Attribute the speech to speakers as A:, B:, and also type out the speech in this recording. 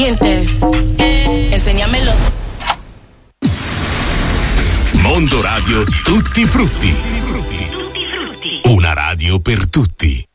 A: Enséñamelos.
B: Mondo Radio Tutti Frutti. Una radio per tutti.